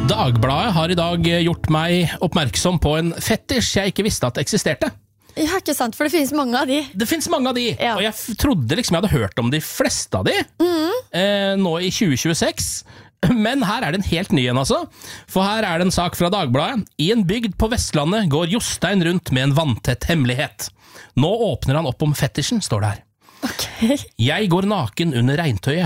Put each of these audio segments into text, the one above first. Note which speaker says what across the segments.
Speaker 1: Dagbladet har I dag gjort meg oppmerksom på en fetisj jeg ikke visste at eksisterte.
Speaker 2: Ja, ikke sant, for det finnes mange av de.
Speaker 1: Det finnes mange av de,
Speaker 2: Ja.
Speaker 1: og jeg trodde liksom jeg hadde hørt om de fleste av de, nå I 2026. Men her det en helt ny en altså, for her det en sak fra Dagbladet. I en bygd på Vestlandet går Jostein rundt med en vanntett hemmelighet. Nå åpner han opp om fetisjen, står det her.
Speaker 2: Ok.
Speaker 1: Jeg går naken under regntøyet.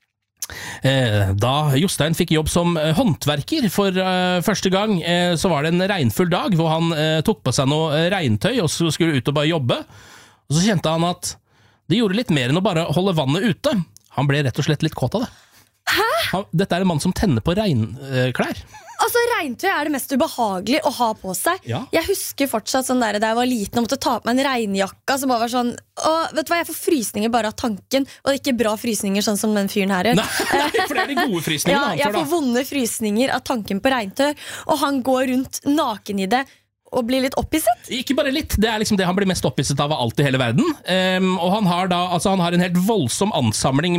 Speaker 1: Da Jostein fikk jobb som håndverker for første gang, så var det en regnfull dag hvor han tok på seg noe regntøy og så skulle ut og bare jobbe. Og så kjente han at det gjorde litt mer enn å bare holde vannet ute. Han ble rett og slett litt kåt av det.
Speaker 2: Hæ?
Speaker 1: Dette en mann som tenner på regnklær.
Speaker 2: Altså, regntøy det mest ubehagelige å ha på seg.
Speaker 1: Ja.
Speaker 2: Jeg husker fortsatt sånn der da jeg var liten og måtte ta på meg en regnjakka som bare var sånn, vet du hva, jeg får frysninger bare av tanken, og det er ikke bra frysninger sånn som den fyren her gjør.
Speaker 1: Nei, for det de gode frysningene
Speaker 2: Ja,
Speaker 1: han
Speaker 2: jeg
Speaker 1: får da.
Speaker 2: får vonde frysninger av tanken på regntøy, og han går rundt naken I det og blir litt opphisset.
Speaker 1: Ikke bare litt, det liksom det han blir mest opphisset av alt I hele verden. Og han har da, altså han har en helt voldsom ansamling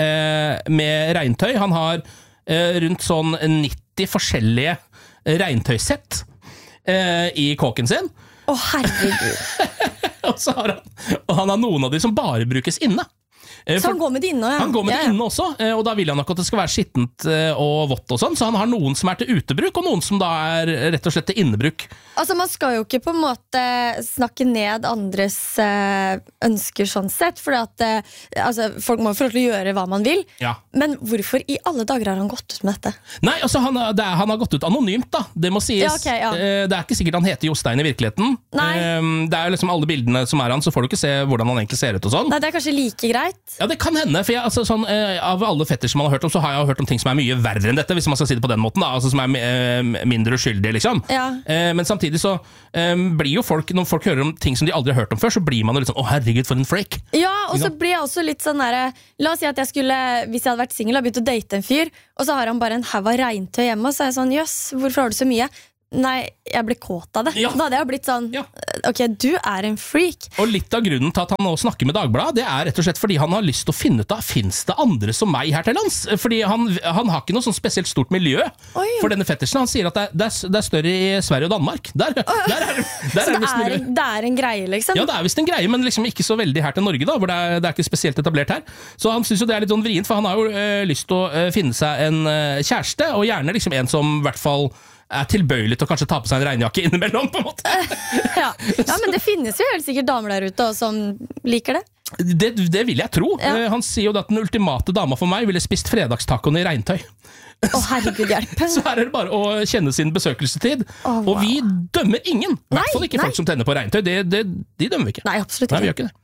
Speaker 1: med regntøy. Han har rundt sånn 90 forskjellige regntøysett I kåken sin.
Speaker 2: Å, herregud.
Speaker 1: og han har noen av de som bare brukes inne.
Speaker 2: Så han går med det inne, ja.
Speaker 1: Han går med det
Speaker 2: Ja, ja.
Speaker 1: inne også, og da vil han nok at det skal være skittent og vått og sånn, så han har noen som til utebruk, og noen som da rett og slett til innebruk.
Speaker 2: Altså, man skal jo ikke på en måte snakke ned andres ønsker sånn sett, for altså, folk må få lov til å gjøre hva man vil.
Speaker 1: Ja.
Speaker 2: Men hvorfor I alle dager har han gått ut med dette?
Speaker 1: Nei, altså han har gått ut anonymt da, det må sies.
Speaker 2: Ja, ok, ja.
Speaker 1: Det ikke sikkert han heter Jostein I virkeligheten.
Speaker 2: Nei.
Speaker 1: Det liksom alle bildene som han, så får du ikke se hvordan han egentlig ser ut og sånn.
Speaker 2: Nei, det kanskje like greit.
Speaker 1: Ja, det kan hende, for altså, sånn, av alle fetter som man har hørt om, så har jeg hørt om ting som mye verre enn dette, hvis man skal si det på den måten, da, altså, som mindre uskyldige, liksom.
Speaker 2: Ja.
Speaker 1: Men samtidig så blir jo folk, når folk hører om ting som de aldri har hørt om før, så blir man jo litt sånn, å herregud, for en freak.
Speaker 2: Ja, og så blir jeg også litt sånn der, la oss si at jeg skulle, hvis jeg hadde vært single, begynt å date en fyr, og så har han bare en haug av regntøy hjemme, og så jeg sånn, jøss, hvorfor har du så mye? Nei, jeg ble kåt av det.
Speaker 1: Ja.
Speaker 2: Da hadde jeg blitt sånn,
Speaker 1: Ja.
Speaker 2: ok, du en freak.
Speaker 1: Og litt av grunnen til at han nå snakker med Dagbladet, det rett og slett fordi han har lyst til å finne ut av, finnes det andre som meg her til lands? Fordi han har ikke noe sånn spesielt stort miljø for denne fetisjen. Han sier at det er større I Sverige og Danmark. Der
Speaker 2: Så det en greie, liksom?
Speaker 1: Ja, det visst en greie, men liksom ikke så veldig her til Norge, da, hvor det ikke spesielt etablert her. Så han synes jo det litt sånn vrient, for han har jo lyst til å finne seg en kjæreste, og gjerne liksom en som I hvert fall tilbøyelig til å kanskje ta på seg en regnjakke innimellom, på en måte.
Speaker 2: Ja, men det finnes jo helt sikkert damer der ute også, som liker det.
Speaker 1: Det vil jeg tro.
Speaker 2: Ja.
Speaker 1: Han sier jo at den ultimate dama for meg ville spist fredagstacoen I regntøy.
Speaker 2: Å, herregud, hjelp.
Speaker 1: Så her det bare å kjenne sin besøkelsestid.
Speaker 2: Å, wow.
Speaker 1: Og vi dømmer ingen. I hvert fall ikke
Speaker 2: Nei.
Speaker 1: folk som tenner på regntøy. De dømmer vi ikke.
Speaker 2: Nei, absolutt
Speaker 1: Nei, vi
Speaker 2: ikke.
Speaker 1: gjør ikke det.